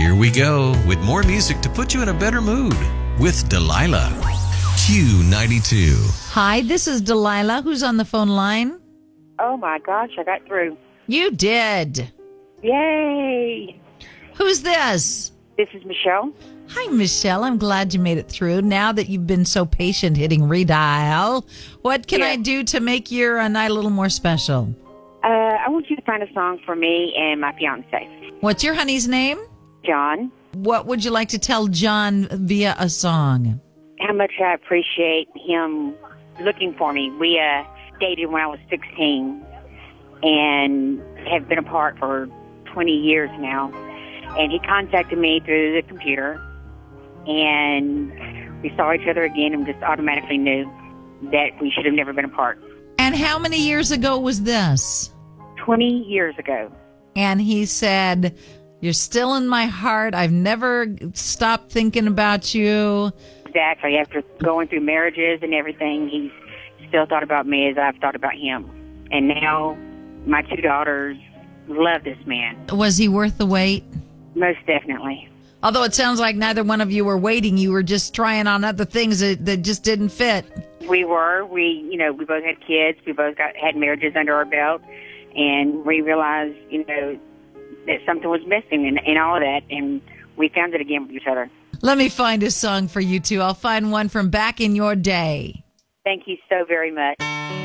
Here we go with more music to put you in a better mood with Delilah. Q92. Hi, this is Delilah. Who's on the phone line? Oh, my gosh, I got through. You did. Yay. Who's this? This is Michelle. Hi, Michelle. I'm glad you made it through. Now that you've been so patient hitting redial, what can I do to make your night a little more special? I want you to find a song for me and my fiance, What's your honey's name? John. What would you like to tell John via a song? How much I appreciate him looking for me. We dated when I was 16 and have been apart for 20 years now. And he contacted me through the computer, and we saw each other again and just automatically knew that we should have never been apart. And how many years ago was this? 20 years ago. And he said, "You're still in my heart. I've never stopped thinking about you." Exactly. After going through marriages and everything, he still thought about me as I've thought about him. And now my two daughters love this man. Was he worth the wait? Most definitely. Although it sounds like neither one of you were waiting. You were just trying on other things that just didn't fit. We were. We both had kids. We both had marriages under our belt. And we realized, that something was missing and all of that. And we found it again with each other. Let me find a song for you two. I'll find one from back in your day. Thank you so very much.